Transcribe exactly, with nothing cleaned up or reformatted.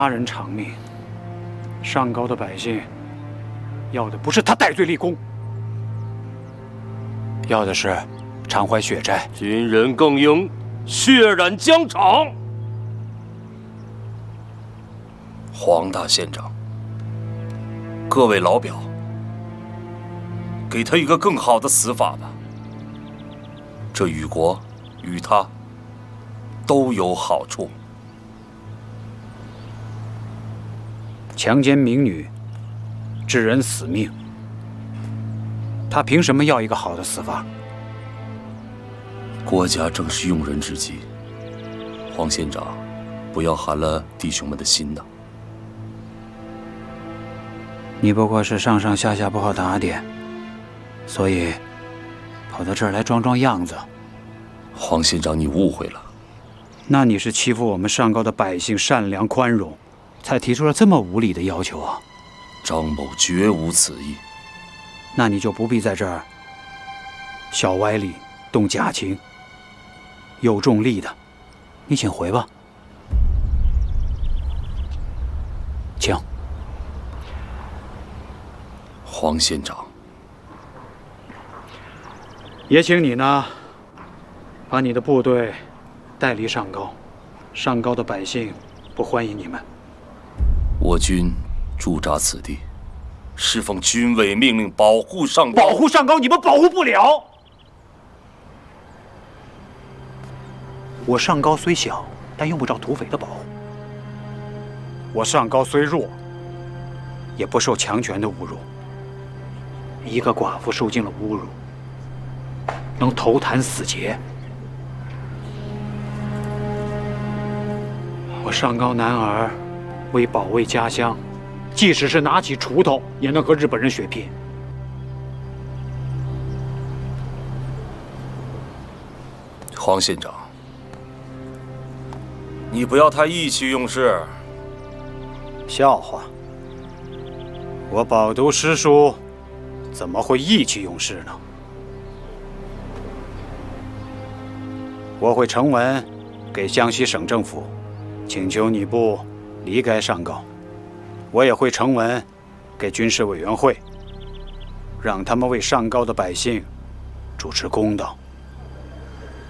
他人偿命，上高的百姓要的不是他戴罪立功，要的是偿还血债。 军人更应血染疆场。 黄大县长，各位老表，给他一个更好的死法吧。这与国与他都有好处。 强奸民女，致人死命，他凭什么要一个好的死法？ 国家正是用人之际，黄县长，不要寒了弟兄们的心呐。 你不过是上上下下不好打点，所以跑到这儿来装装样子。 黄县长，你误会了。 那你是欺负我们上高的百姓善良宽容，才提出了这么无理的要求啊？ 张某绝无此意。 那你就不必在这儿小歪理、动假情。有重利的，你请回吧。请。 黄县长， 也请你呢，把你的部队带离上高，上高的百姓不欢迎你们。 我军驻扎此地，是奉军委命令保护上高。 保护上高，你们保护不了。我上高虽小，但用不着土匪的保护。我上高虽弱，也不受强权的侮辱。一个寡妇受尽了侮辱，能头弹死节。我上高男儿为保卫家乡，即使是拿起锄头，也能和日本人血拼。 黄县长，你不要太意气用事。 笑话！我饱读诗书，怎么会意气用事呢？我会呈文给江西省政府，请求你部离开上高。我也会呈文给军事委员会，让他们为上高的百姓主持公道。